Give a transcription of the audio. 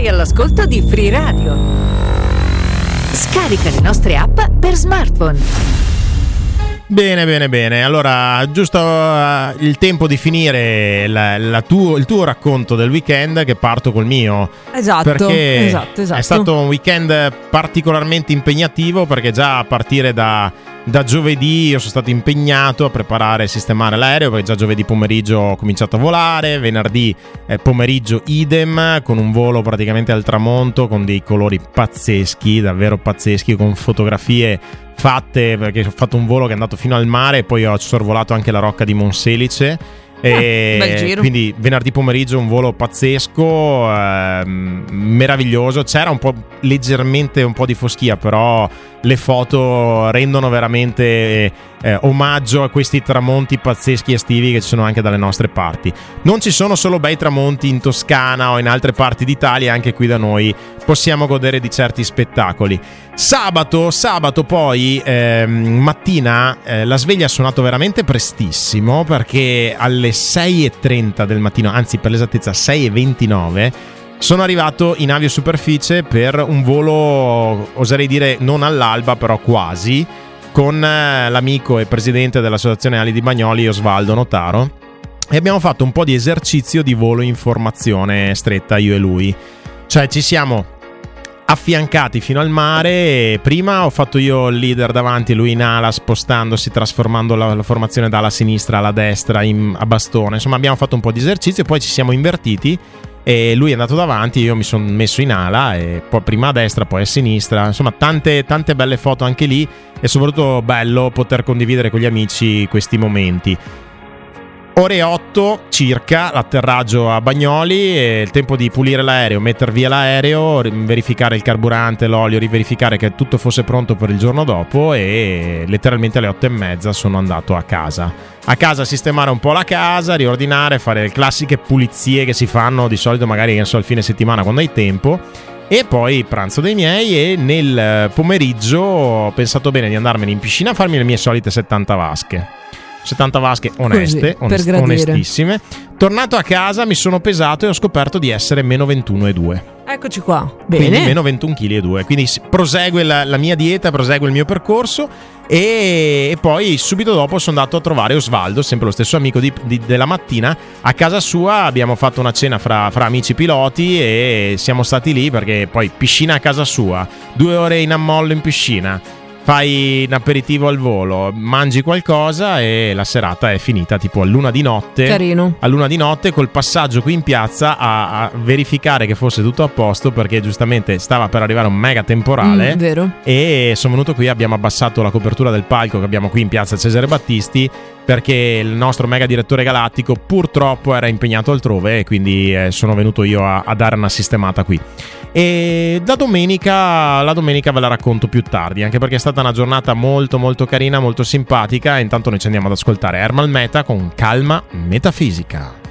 Sei all'ascolto di Free Radio. Scarica le nostre app per smartphone. Bene. Allora, giusto il tempo di finire il tuo racconto del weekend, che parto col mio. Esatto. È stato un weekend particolarmente impegnativo, perché già a partire da giovedì io sono stato impegnato a preparare e sistemare l'aereo, perché già giovedì pomeriggio ho cominciato a volare, venerdì pomeriggio idem, con un volo praticamente al tramonto, con dei colori pazzeschi, davvero pazzeschi, con fotografie fatte, perché ho fatto un volo che è andato fino al mare e poi ho sorvolato anche la rocca di Monselice. Bel giro. Quindi venerdì pomeriggio un volo pazzesco, meraviglioso. C'era leggermente un po' di foschia, però le foto rendono veramente omaggio a questi tramonti pazzeschi estivi che ci sono anche dalle nostre parti. Non ci sono solo bei tramonti in Toscana o in altre parti d'Italia, anche qui da noi possiamo godere di certi spettacoli. Sabato poi mattina la sveglia ha suonato veramente prestissimo, perché alle 6:30 del mattino, anzi per l'esattezza 6:29, sono arrivato in aviosuperficie per un volo, oserei dire non all'alba, però quasi, con l'amico e presidente dell'Associazione Ali di Bagnoli, Osvaldo Notaro, e abbiamo fatto un po' di esercizio di volo in formazione stretta, io e lui. Cioè ci siamo affiancati fino al mare, e prima ho fatto io il leader davanti e lui in ala, spostandosi, trasformando la formazione dalla sinistra alla destra a bastone. Insomma, abbiamo fatto un po' di esercizio, poi ci siamo invertiti e lui è andato davanti, io mi sono messo in ala, e poi prima a destra poi a sinistra. Insomma, tante belle foto anche lì, e soprattutto bello poter condividere con gli amici questi momenti. Ore 8 circa l'atterraggio a Bagnoli, e il tempo di pulire l'aereo, metter via l'aereo, verificare il carburante, l'olio, riverificare che tutto fosse pronto per il giorno dopo, e letteralmente alle 8:30 sono andato a casa a sistemare un po' la casa, riordinare, fare le classiche pulizie che si fanno di solito magari al fine settimana quando hai tempo, e poi pranzo dei miei, e nel pomeriggio ho pensato bene di andarmene in piscina a farmi le mie solite 70 vasche oneste, onestissime. Tornato a casa mi sono pesato e ho scoperto di essere meno 21,2. Eccoci qua, bene. Quindi meno 21,2 kg. Quindi prosegue la mia dieta, prosegue il mio percorso, e poi subito dopo sono andato a trovare Osvaldo, sempre lo stesso amico della mattina. A casa sua abbiamo fatto una cena fra amici piloti, e siamo stati lì perché poi piscina a casa sua, 2 ore in ammollo in piscina, fai un aperitivo al volo, mangi qualcosa, e la serata è finita tipo all'una di notte. Carino. All'una di notte, col passaggio qui in piazza a verificare che fosse tutto a posto, perché giustamente stava per arrivare un mega temporale. Vero. E sono venuto qui, abbiamo abbassato la copertura del palco che abbiamo qui in piazza Cesare Battisti, perché il nostro mega direttore galattico purtroppo era impegnato altrove, e quindi sono venuto io a dare una sistemata qui. E la domenica ve la racconto più tardi, anche perché è stata una giornata molto molto carina, molto simpatica, e intanto noi ci andiamo ad ascoltare Ermal Meta con Calma Metafisica.